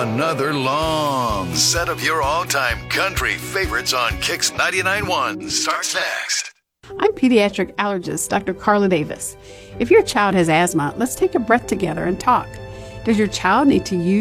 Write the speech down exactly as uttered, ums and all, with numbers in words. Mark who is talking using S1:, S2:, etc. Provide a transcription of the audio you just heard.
S1: Another long set of your all-time country favorites on Kix ninety-nine point one starts next.
S2: I'm pediatric allergist Doctor Carla Davis. If your child has asthma, let's take a breath together and talk. Does your child need to use